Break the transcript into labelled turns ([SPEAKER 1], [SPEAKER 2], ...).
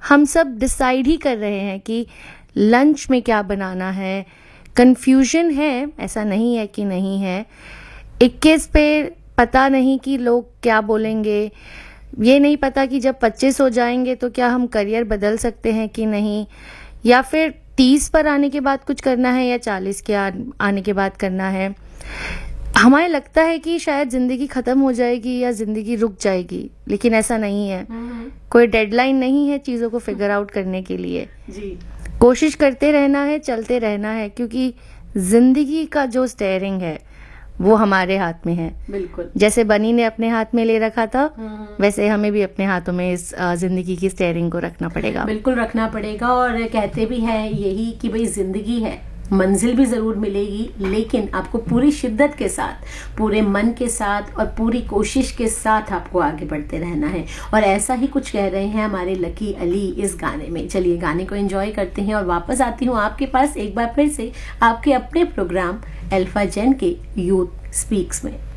[SPEAKER 1] हम सब डिसाइड ही कर रहे हैं कि लंच में क्या बनाना है। कंफ्यूजन है, ऐसा नहीं है कि नहीं है। 21 पे पता नहीं कि लोग क्या बोलेंगे, ये नहीं पता कि जब 25 हो जाएंगे तो क्या हम करियर बदल सकते हैं कि नहीं, या फिर 30 पर आने के बाद कुछ करना है या 40 के आने के बाद करना है। हमें लगता है कि शायद जिंदगी खत्म हो जाएगी या जिंदगी रुक जाएगी, लेकिन ऐसा नहीं है। कोई डेडलाइन नहीं है चीजों को फिगर आउट करने के लिए।
[SPEAKER 2] जी,
[SPEAKER 1] कोशिश करते रहना है, चलते रहना है, क्योंकि जिंदगी का जो स्टेयरिंग है वो हमारे हाथ में है।
[SPEAKER 2] बिल्कुल।
[SPEAKER 1] जैसे बनी ने अपने हाथ में ले रखा था, वैसे हमें भी अपने हाथों में इस जिंदगी की स्टेयरिंग को रखना पड़ेगा।
[SPEAKER 2] बिल्कुल रखना पड़ेगा। और कहते भी है यही कि भाई जिंदगी है, मंजिल भी जरूर मिलेगी, लेकिन आपको पूरी शिद्दत के साथ, पूरे मन के साथ और पूरी कोशिश के साथ आपको आगे बढ़ते रहना है। और ऐसा ही कुछ कह रहे हैं हमारे लकी अली इस गाने में। चलिए गाने को एंजॉय करते हैं और वापस आती हूँ आपके पास एक बार फिर से आपके अपने प्रोग्राम अल्फा जेन के यूथ स्पीक्स में।